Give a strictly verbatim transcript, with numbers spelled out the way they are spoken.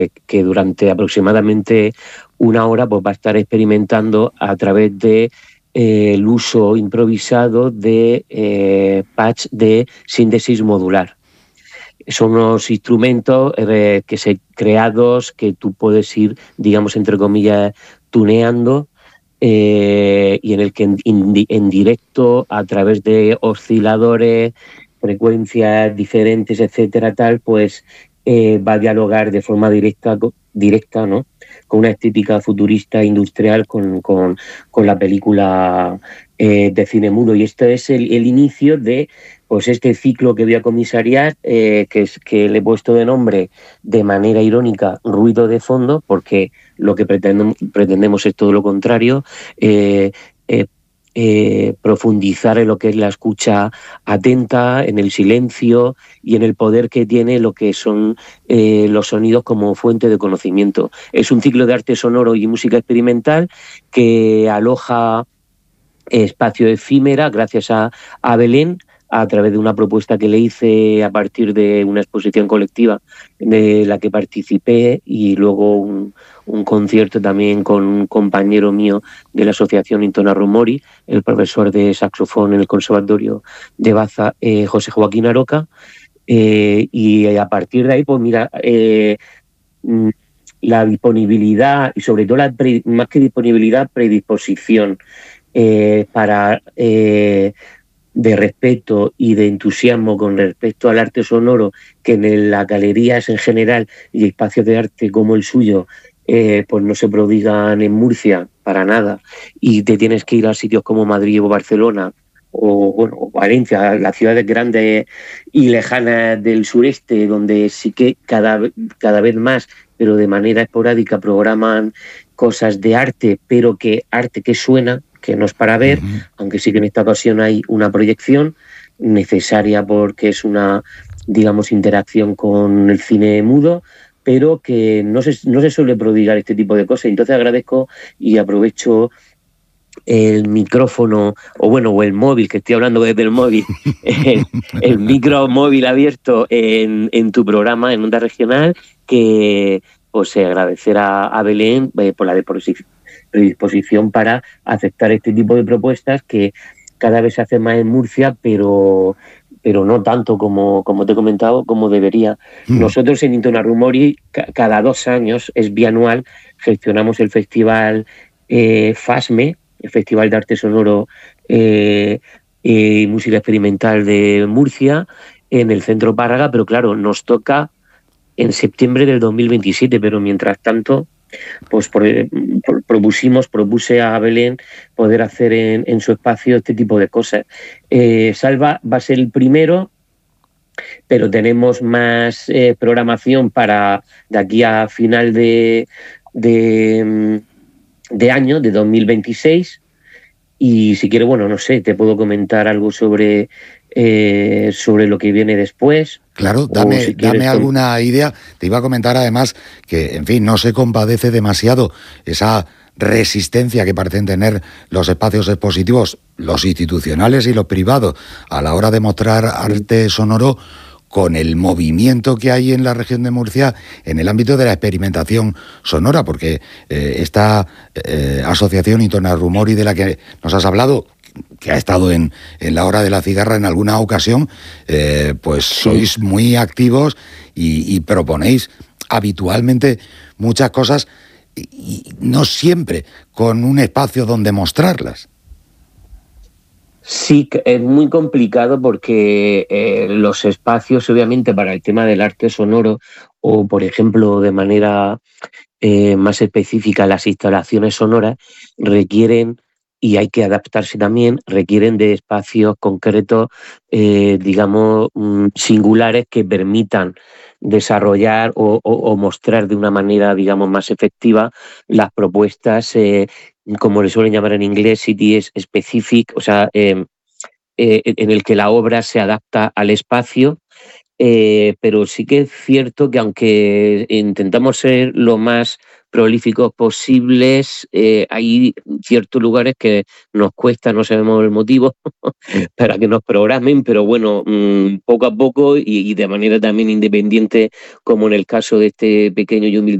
que durante aproximadamente una hora pues, va a estar experimentando a través de eh, el uso improvisado de eh, patch de síntesis modular. Son unos instrumentos eh, que se creados que tú puedes ir, digamos, entre comillas, tuneando eh, y en el que en, en directo, a través de osciladores, frecuencias diferentes, etcétera, tal, pues eh, va a dialogar de forma directa, directa, ¿no?, con una estética futurista industrial con, con, con la película eh, de cine mudo. Y esto es el, el inicio de pues este ciclo que voy a comisariar, eh, que, es, que le he puesto de nombre de manera irónica ruido de fondo, porque lo que pretendemos, pretendemos es todo lo contrario, eh, eh, eh, profundizar en lo que es la escucha atenta, en el silencio y en el poder que tiene lo que son eh, los sonidos como fuente de conocimiento. Es un ciclo de arte sonoro y música experimental que aloja espacio efímera gracias a, a Belén, a través de una propuesta que le hice a partir de una exposición colectiva de la que participé y luego un, un concierto también con un compañero mío de la asociación Intona Rumori, el profesor de saxofón en el Conservatorio de Baza, eh, José Joaquín Aroca, eh, y a partir de ahí, pues mira, eh, la disponibilidad y sobre todo la pre, más que disponibilidad, predisposición eh, para... Eh, de respeto y de entusiasmo con respecto al arte sonoro, que en las galerías en general y espacios de arte como el suyo eh, pues no se prodigan en Murcia para nada, y te tienes que ir a sitios como Madrid o Barcelona o, bueno, o Valencia, las ciudades grandes y lejanas del sureste, donde sí que cada, cada vez más, pero de manera esporádica, programan cosas de arte, pero que arte que suena, que no es para ver, uh-huh. aunque sí que en esta ocasión hay una proyección necesaria porque es una, digamos, interacción con el cine mudo, pero que no se, no se suele prodigar este tipo de cosas. Entonces agradezco y aprovecho el micrófono, o bueno, o el móvil, que estoy hablando desde el móvil, el, el micro móvil abierto en, en tu programa, en Onda Regional, que pues agradecer a, a Belén eh, por la disposición predisposición para aceptar este tipo de propuestas que cada vez se hace más en Murcia, pero, pero no tanto como, como te he comentado, como debería. Mm. Nosotros en Intona Rumori, ca- cada dos años, es bianual, gestionamos el festival eh, FASME, el Festival de Arte Sonoro eh, y Música Experimental de Murcia, en el Centro Párraga, pero claro, nos toca en septiembre del dos mil veintisiete, pero mientras tanto pues por, por, propusimos, propuse a Belén poder hacer en, en su espacio este tipo de cosas. Eh, Salva va a ser el primero, pero tenemos más eh, programación para de aquí a final de, de, de año, de dos mil veintiséis, y si quieres, bueno, no sé, te puedo comentar algo sobre, eh, sobre lo que viene después. Claro, dame, si dame alguna idea. Te iba a comentar además que, en fin, no se compadece demasiado esa resistencia que parecen tener los espacios expositivos, los institucionales y los privados, a la hora de mostrar arte sonoro, con el movimiento que hay en la región de Murcia en el ámbito de la experimentación sonora, porque eh, esta eh, asociación Intona Rumori de la que nos has hablado, que ha estado en, en la hora de la cigarra en alguna ocasión, eh, pues sí. Sois muy activos y, y proponéis habitualmente muchas cosas y, y no siempre con un espacio donde mostrarlas. Sí, es muy complicado porque eh, los espacios, obviamente, para el tema del arte sonoro o, por ejemplo, de manera eh, más específica, las instalaciones sonoras requieren, y hay que adaptarse también, requieren de espacios concretos, eh, digamos, singulares que permitan desarrollar o, o, o mostrar de una manera, digamos, más efectiva las propuestas, eh, como le suelen llamar en inglés, city specific, o sea, eh, eh, en el que la obra se adapta al espacio, eh, pero sí que es cierto que aunque intentamos ser lo más prolíficos posibles, eh, hay ciertos lugares que nos cuesta, no sabemos el motivo, para que nos programen, pero bueno, mmm, poco a poco y, y de manera también independiente, como en el caso de este pequeño y humilde